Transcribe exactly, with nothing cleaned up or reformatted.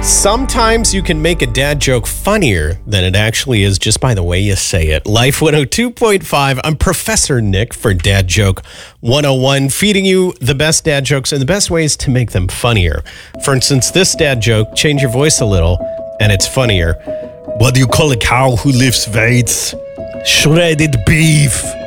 Sometimes you can make a dad joke funnier than it actually is just by the way you say it. Life one oh two point five. I'm Professor Nick for Dad Joke one oh one, feeding you the best dad jokes and the best ways to make them funnier. For instance, this dad joke, change your voice a little, and it's funnier. What do you call a cow who lifts weights? Shredded beef.